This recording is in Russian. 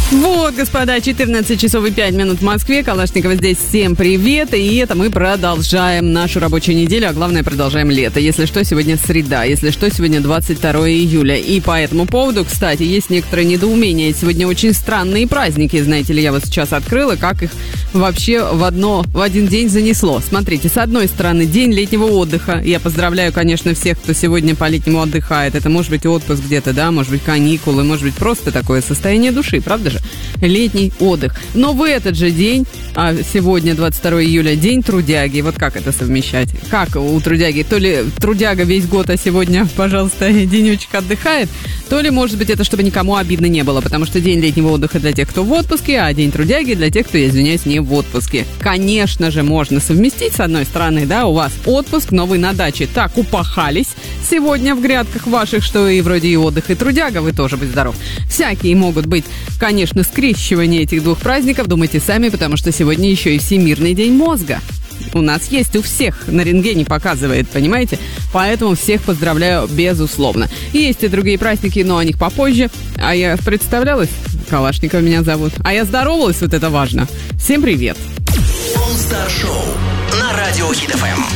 Вот, господа, 14 часов и 5 минут в Москве. Калашникова здесь. Всем привет. И это мы продолжаем нашу рабочую неделю, а главное, продолжаем лето. Если что, сегодня среда. Если что, сегодня 22 июля. И по этому поводу, кстати, есть некоторое недоумение. Сегодня очень странные праздники. Знаете ли, я вот сейчас открыла, как их вообще в один день занесло. Смотрите, с одной стороны, день летнего отдыха. Я поздравляю, конечно, всех, кто сегодня по-летнему отдыхает. Это может быть отпуск где-то, да, может быть каникулы, может быть просто такое состояние души, правда же? Летний отдых. Но в этот же день, сегодня 22 июля, день трудяги. Вот как это совмещать? Как у трудяги? То ли трудяга весь год, а сегодня, пожалуйста, денечек отдыхает, то ли, может быть, это чтобы никому обидно не было, потому что день летнего отдыха для тех, кто в отпуске, а день трудяги для тех, кто, я извиняюсь, не в отпуске. Конечно же, можно совместить, с одной стороны, да, у вас отпуск, но вы на даче так упахались сегодня в грядках ваших, что и вроде и отдых, и трудяга, вы тоже будь здоров. Всякие могут быть, конечно, скрещивание этих двух праздников, думайте сами, потому что сегодня еще и Всемирный день мозга. У нас есть, у всех на рентгене показывает, понимаете? Поэтому всех поздравляю, безусловно. Есть и другие праздники, но о них попозже. А я представлялась? Калашникова меня зовут. А я здоровалась, вот это важно. Всем привет. All Star Show на радио Hit FM.